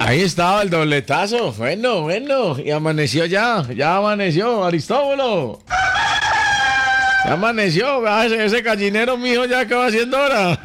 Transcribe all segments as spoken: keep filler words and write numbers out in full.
Ahí estaba el dobletazo. Bueno, bueno. Y amaneció ya. Ya amaneció, Aristóbulo. Ya amaneció. Ah, ese, ese gallinero mijo ya que va haciendo ahora.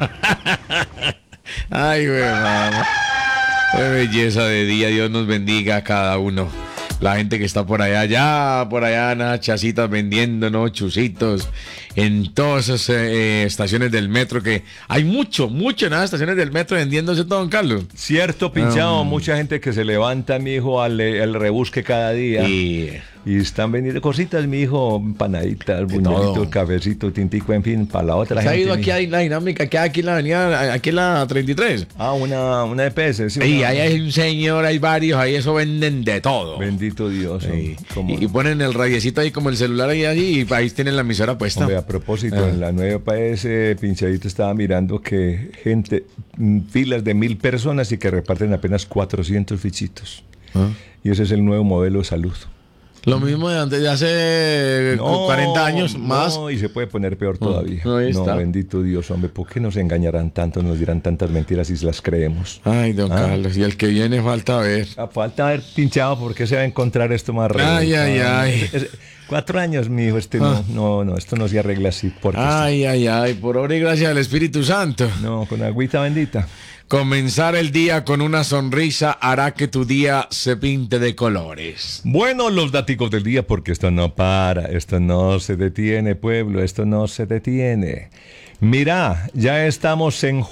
Ay, güey, mamá. Qué belleza de día. Dios nos bendiga a cada uno. La gente que está por allá, ya por allá, nada, chasitas vendiendo, ¿no? Chusitos, en todas esas eh, estaciones del metro, que hay mucho, mucho en las estaciones del metro vendiéndose todo, don Carlos. Cierto, pinchado, um, mucha gente que se levanta, mi hijo, al, al rebusque cada día. Y... Y están vendiendo cositas, mi hijo, empanaditas, buñuelitos, cafecito, tintico, en fin, para la otra gente. ¿Se ha ido mi... aquí a la dinámica que hay aquí en la avenida, aquí en la treinta y tres? Ah, una, una E P S, sí. Y una... ahí hay un señor, hay varios, ahí eso venden de todo. Bendito Dios. Sí. Y, y ponen el radiecito ahí como el celular ahí, allí, y ahí tienen la emisora puesta. Hombre, a propósito, ah. en la nueva E P S, pinchadito estaba mirando que gente, filas de mil personas y que reparten apenas cuatrocientos fichitos. ¿Ah? Y ese es el nuevo modelo de salud. Lo mismo de antes, de hace no, cuarenta años más. No, y se puede poner peor todavía. No, no, bendito Dios, hombre, ¿por qué nos engañarán tanto, nos dirán tantas mentiras si las creemos? Ay, don ¿Ah? Carlos, y el que viene falta ver. A falta haber pinchado, ¿por qué se va a encontrar esto más raro? Ay, ay, ay. Es, cuatro años, mi hijo, este ah. no, no, no, esto no se arregla así. Porque ay, esto... ay, ay, por obra y gracia del Espíritu Santo. No, con agüita bendita. Comenzar el día con una sonrisa hará que tu día se pinte de colores. Bueno, los daticos del día, porque esto no para, esto no se detiene, pueblo, esto no se detiene. Mira, ya estamos en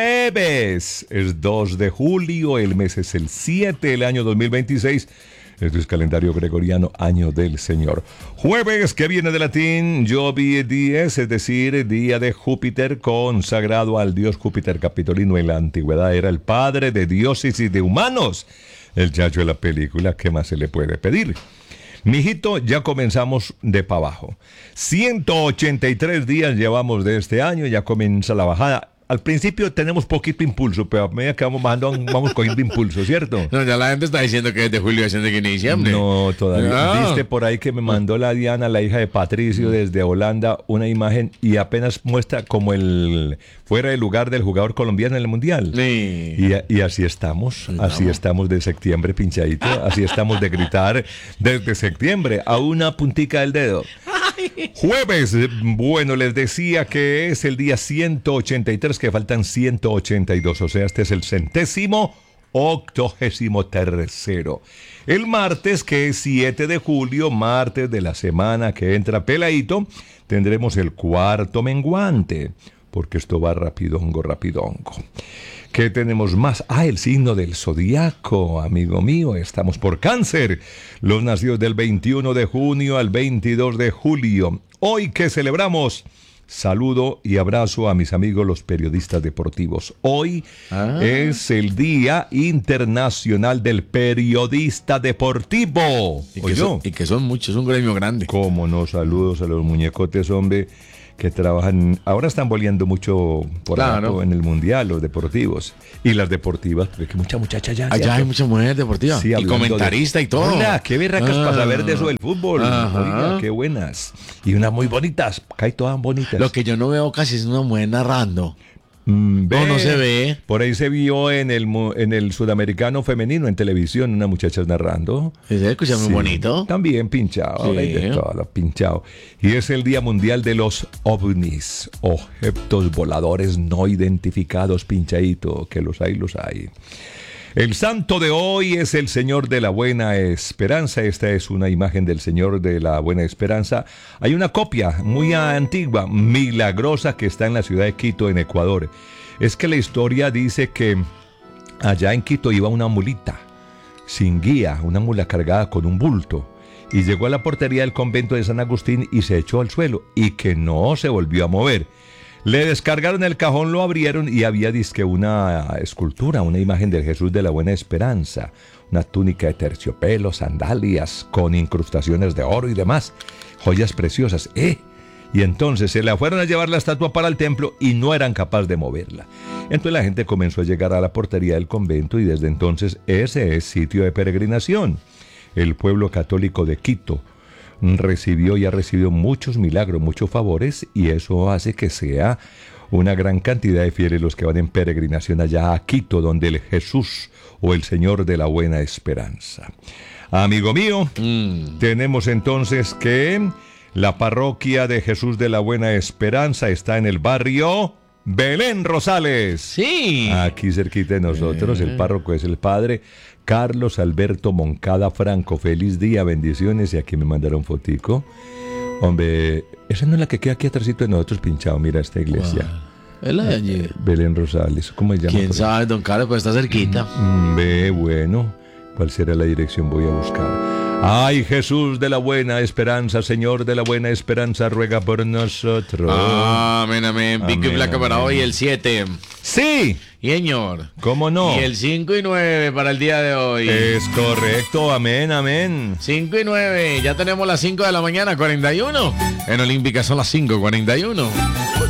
jueves, es dos de julio, el mes es el siete, el año dos mil veintiséis. Esto es calendario gregoriano, año del Señor. Jueves, que viene de latín, Jovi dies, es decir, día de Júpiter, consagrado al dios Júpiter capitolino. En la antigüedad era el padre de dioses y de humanos. El chacho de la película, ¿qué más se le puede pedir? Mijito, ya comenzamos de para abajo. ciento ochenta y tres días llevamos de este año, ya comienza la bajada. Al principio tenemos poquito impulso, pero a medida que vamos bajando, vamos cogiendo impulso, ¿cierto? No, ya la gente está diciendo que es de julio, diciendo que es de diciembre. No, todavía. No. Viste por ahí que me mandó la Diana, la hija de Patricio, desde Holanda, una imagen y apenas muestra como el fuera de lugar del jugador colombiano en el Mundial. Sí. Y, y así estamos, no. así estamos de septiembre, pinchadito, así estamos de gritar desde septiembre a una puntica del dedo. Jueves, bueno, les decía que es el día ciento ochenta y tres, que faltan ciento ochenta y dos, o sea, este es el centésimo octogésimo tercero. El martes, que es siete de julio, martes de la semana que entra peladito, tendremos el cuarto menguante, porque esto va rapidongo, rapidongo. ¿Qué tenemos más? Ah, el signo del zodiaco, amigo mío. Estamos por Cáncer. Los nacidos del veintiuno de junio al veintidós de julio. Hoy que celebramos, saludo y abrazo a mis amigos los periodistas deportivos. Hoy ah. es el Día Internacional del Periodista Deportivo. Y que, son, y que son muchos, es un gremio grande. Cómo no, saludos a los muñecotes, hombre, que trabajan, ahora están boleando mucho por claro. en el mundial, los deportivos y las deportivas, porque mucha muchacha ya. Allá hay muchas mujeres deportivas sí, y comentarista de... y todo. Hola, qué berracas ah. para saber de eso del fútbol. Ajá. Oiga, qué buenas. Y unas muy bonitas, cae todas bonitas. Lo que yo no veo casi es una mujer narrando. Mm, ve, no, no se ve. Por ahí se vio en el en el sudamericano femenino en televisión, una muchacha narrando. ¿Se escucha muy sí, bonito? También pinchado, sí. de todo, pinchado. Y es el Día Mundial de los OVNIs, objetos voladores no identificados, pinchadito, que los hay, los hay. El santo de hoy es el Señor de la Buena Esperanza. Esta es una imagen del Señor de la Buena Esperanza. Hay una copia muy antigua, milagrosa, que está en la ciudad de Quito, en Ecuador. Es que la historia dice que allá en Quito iba una mulita, sin guía, una mula cargada con un bulto. Y llegó a la portería del convento de San Agustín y se echó al suelo, y que no se volvió a mover. Le descargaron el cajón, lo abrieron y había dizque una escultura, una imagen del Jesús de la Buena Esperanza, una túnica de terciopelo, sandalias con incrustaciones de oro y demás, joyas preciosas. ¡Eh! Y entonces se la fueron a llevar la estatua para el templo y no eran capaces de moverla. Entonces la gente comenzó a llegar a la portería del convento y desde entonces ese es sitio de peregrinación. El pueblo católico de Quito recibió y ha recibido muchos milagros, muchos favores, y eso hace que sea una gran cantidad de fieles los que van en peregrinación allá a Quito, donde el Jesús o el Señor de la Buena Esperanza. Amigo mío, mm. tenemos entonces que la parroquia de Jesús de la Buena Esperanza está en el barrio Belén Rosales. Sí. Aquí cerquita de nosotros, eh. el párroco es el padre Carlos Alberto Moncada Franco. Feliz día, bendiciones. Y aquí me mandaron fotico. Hombre, esa no es la que queda aquí atrásito de nosotros pinchado. Mira esta iglesia. Wow. Es la de allí. Belén Rosales. ¿Cómo se llama? ¿Quién sabe, don Carlos? Pues está cerquita. Mm, ve, bueno. ¿Cuál será la dirección? Voy a buscar. Ay, Jesús de la Buena Esperanza, Señor de la Buena Esperanza, ruega por nosotros. Amén, amén. Pico y placa para hoy, el siete. Sí. Señor. ¿Cómo no? Y el cinco y nueve para el día de hoy. Es correcto, amén, amén. cinco y nueve, ya tenemos las cinco de la mañana, cuarenta y uno. En Olímpica son las cinco cuarenta y uno.